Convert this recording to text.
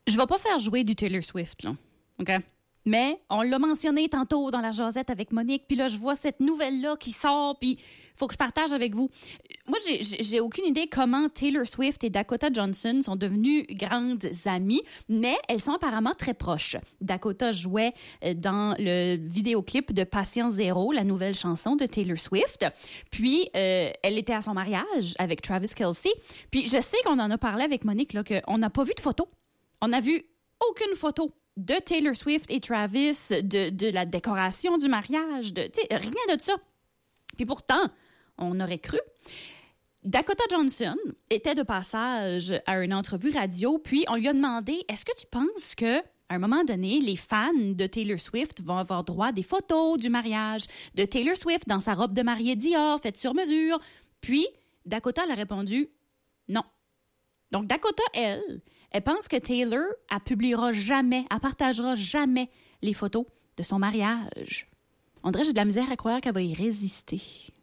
Je vais pas faire jouer du Taylor Swift, là. OK? Mais on l'a mentionné tantôt dans la jasette avec Monique, puis là, je vois cette nouvelle-là qui sort, puis faut que je partage avec vous. Moi, j'ai aucune idée comment Taylor Swift et Dakota Johnson sont devenues grandes amies, mais elles sont apparemment très proches. Dakota jouait dans le vidéoclip de Patient Zéro, la nouvelle chanson de Taylor Swift. Puis, elle était à son mariage avec Travis Kelce. Puis, je sais qu'on en a parlé avec Monique, là, qu'on n'a pas vu de photo. On n'a vu aucune photo de Taylor Swift et Travis, de la décoration du mariage, rien de ça. Puis pourtant, on aurait cru. Dakota Johnson était de passage à une entrevue radio, puis on lui a demandé, est-ce que tu penses que à un moment donné, les fans de Taylor Swift vont avoir droit à des photos du mariage de Taylor Swift dans sa robe de mariée Dior, faite sur mesure? Puis, Dakota a répondu non. Donc, Dakota, elle pense que Taylor, elle partagera jamais les photos de son mariage. On dirait que j'ai de la misère à croire qu'elle va y résister.